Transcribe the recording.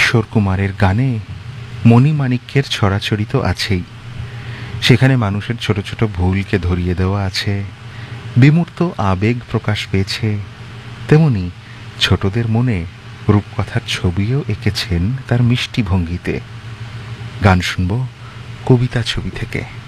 কিশোর কুমারের গানে মণিমাণিক্যের ছড়াছড়ি তো আছেই, সেখানে মানুষের ছোট ছোট ভুলকে ধরিয়ে দেওয়া আছে, বিমূর্ত আবেগ প্রকাশ পেয়েছে। তেমনি ছোটদের মনে রূপকথার ছবিও এঁকেছেন তার মিষ্টি ভঙ্গিতে। গান শুনব কবিতা ছবি থেকে।